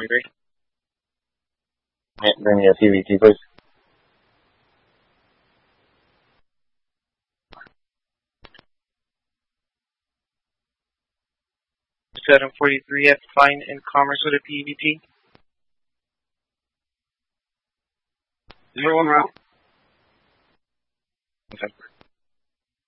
743. Bring me a PVT, please. 743 at Fine and Commerce with a PVT. 01 route. Okay.